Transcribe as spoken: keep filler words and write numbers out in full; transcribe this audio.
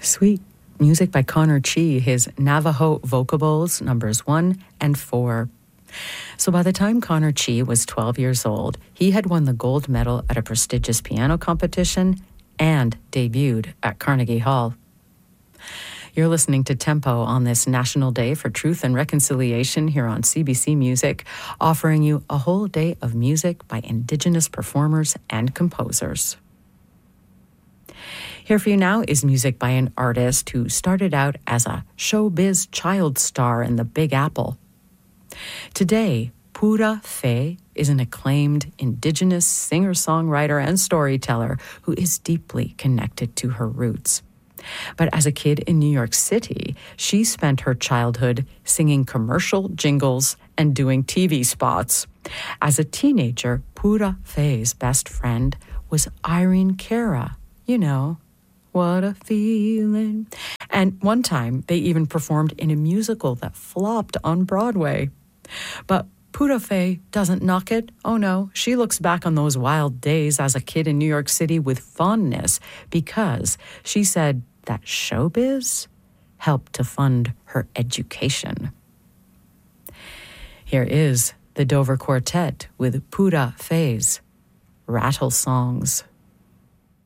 Sweet music by Connor Chi, his Navajo Vocables numbers one and four. So by the time Connor Chi was twelve years old, he had won the gold medal at a prestigious piano competition and debuted at Carnegie Hall. You're listening to Tempo on this National Day for Truth and Reconciliation here on C B C Music, offering you a whole day of music by Indigenous performers and composers. Here for you now is music by an artist who started out as a showbiz child star in the Big Apple. Today, Pura Fay is an acclaimed Indigenous singer-songwriter and storyteller who is deeply connected to her roots. But as a kid in New York City, she spent her childhood singing commercial jingles and doing T V spots. As a teenager, Pura Fay's best friend was Irene Cara. You know, what a feeling. And one time, they even performed in a musical that flopped on Broadway. But Pura Fay doesn't knock it. Oh no, she looks back on those wild days as a kid in New York City with fondness because she said that showbiz helped to fund her education. Here is the Dover Quartet with Pura Fay's Rattle Songs.